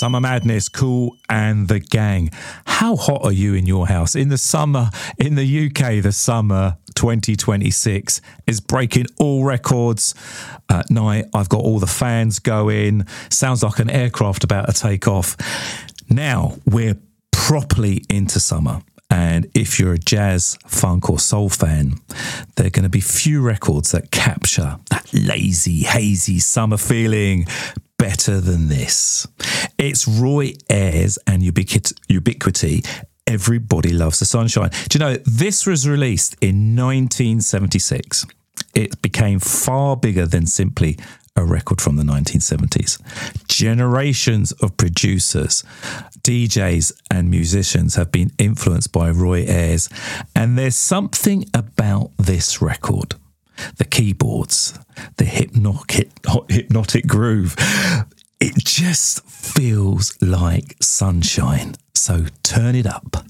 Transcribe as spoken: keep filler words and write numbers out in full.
Summer Madness, Kool and the Gang. How hot are you in your house? In the summer, in the U K, the summer twenty twenty-six is breaking all records. At night, I've got all the fans going. Sounds like an aircraft about to take off. Now, we're properly into summer. And if you're a jazz, funk or soul fan, there are going to be few records that capture that lazy, hazy summer feeling better than this. It's Roy Ayers and Ubiquit- Ubiquity. Everybody Loves the Sunshine. Do you know, this was released in nineteen seventy-six. It became far bigger than simply a record from the nineteen seventies. Generations of producers, D Js and musicians have been influenced by Roy Ayers, and there's something about this record. The keyboards, the hypnotic, hypnotic groove, it just feels like sunshine. So turn it up.